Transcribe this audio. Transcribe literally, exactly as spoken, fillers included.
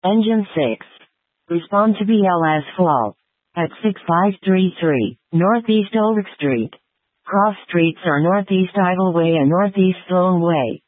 Engine six. Respond to B L S fault. At six five three three, Northeast Ulrich Street. Cross streets are Northeast Idle Way and Northeast Sloan Way.